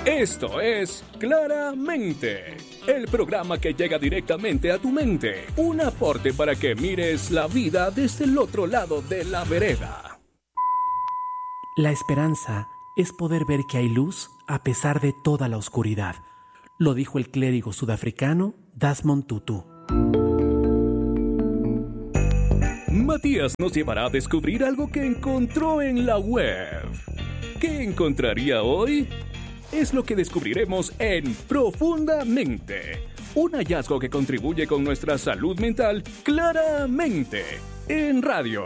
Esto es Claramente, el programa que llega directamente a tu mente. Un aporte para que mires la vida desde el otro lado de la vereda. La esperanza es poder ver que hay luz a pesar de toda la oscuridad. Lo dijo el clérigo sudafricano Desmond Tutu. Matías nos llevará a descubrir algo que encontró en la web. ¿Qué encontraría hoy? Es lo que descubriremos en Profundamente. Un hallazgo que contribuye con nuestra salud mental claramente en radio.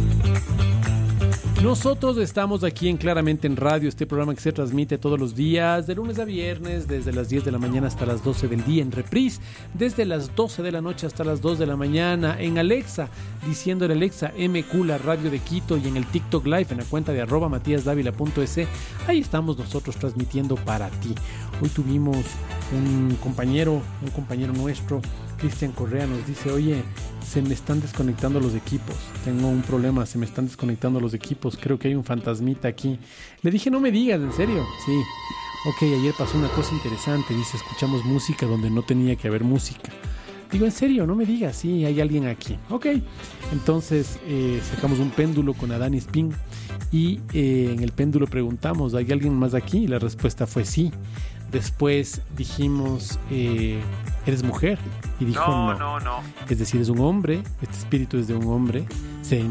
Nosotros estamos aquí en Claramente en Radio, este programa que se transmite todos los días, de lunes a viernes, desde las 10 de la mañana hasta las 12 del día, en reprise, desde las 12 de la noche hasta las 2 de la mañana, en Alexa, diciéndole Alexa, MQ, la radio de Quito, y en el TikTok Live, en la cuenta de @matiasdavila.es. Ahí estamos nosotros transmitiendo para ti. Hoy tuvimos un compañero nuestro, Cristian Correa, nos dice, oye, se me están desconectando los equipos, tengo un problema, se me están desconectando los equipos, creo que hay un fantasmita aquí. Le dije, no me digas, ¿en serio? Sí. Ok, ayer pasó una cosa interesante, dice, escuchamos música donde no tenía que haber música. Digo, ¿en serio? No me digas, sí, hay alguien aquí. Ok, entonces sacamos un péndulo con Adán Spin y en el péndulo preguntamos, ¿hay alguien más aquí? Y la respuesta fue sí. Después dijimos, ¿eres mujer? Y dijo no. Es decir, es un hombre, este espíritu es de un hombre, se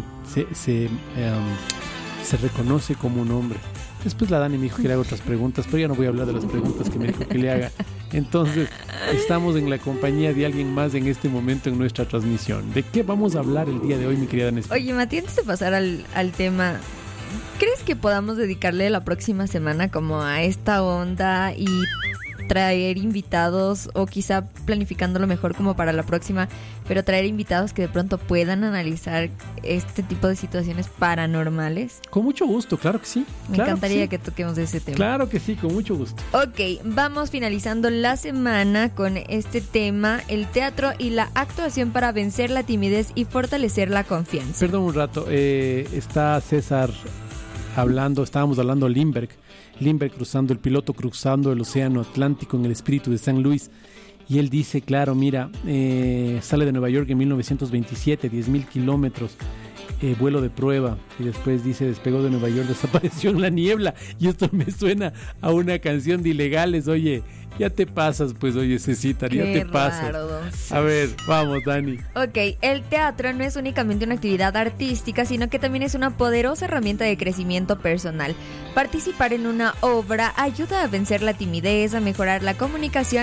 reconoce como un hombre. Después la Dani me dijo que le haga otras preguntas, pero ya no voy a hablar de las preguntas que me dijo que le haga. Entonces, estamos en la compañía de alguien más en este momento en nuestra transmisión. ¿De qué vamos a hablar el día de hoy, mi querida Dani? Oye, Mati, antes de pasar al tema, ¿crees que podamos dedicarle la próxima semana como a esta onda y traer invitados, o quizá planificándolo mejor como para la próxima, pero traer invitados que de pronto puedan analizar este tipo de situaciones paranormales? Con mucho gusto, claro que sí. Me encantaría que toquemos ese tema. Claro que sí, con mucho gusto. Ok, vamos finalizando la semana con este tema, el teatro y la actuación para vencer la timidez y fortalecer la confianza. Perdón un rato, está César estábamos hablando de Lindbergh cruzando, el piloto cruzando el océano Atlántico en el espíritu de San Luis, y él dice, claro, mira, sale de Nueva York en 1927, 10,000 kilómetros, vuelo de prueba, y después dice, despegó de Nueva York, desapareció en la niebla, y esto me suena a una canción de Ilegales. Oye, ya te pasas, pues, oye, Cecita, ya te pasas. A ver, vamos, Dani. Ok, el teatro no es únicamente una actividad artística, sino que también es una poderosa herramienta de crecimiento personal. Participar en una obra ayuda a vencer la timidez, a mejorar la comunicación